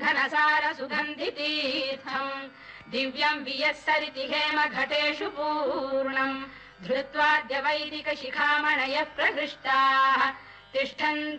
घनसार सुगन्धितीर्थम् दिव्यम् वियस्सरिति हेम घटेषु पूर्णम् धृत्वाद्य वैदिक शिखामणयः प्रहृष्टाः तिष्ठन्